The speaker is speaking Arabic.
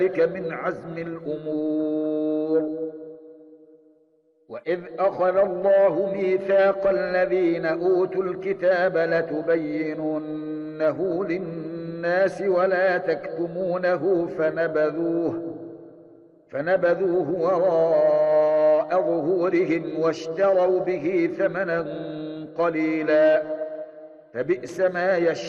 من عزم الأمور. وإذ أخذ الله ميثاق الذين أوتوا الكتاب لتبيننه للناس ولا تكتمونه فنبذوه وراء ظهورهم واشتروا به ثمنا قليلا فبئس ما يشترون.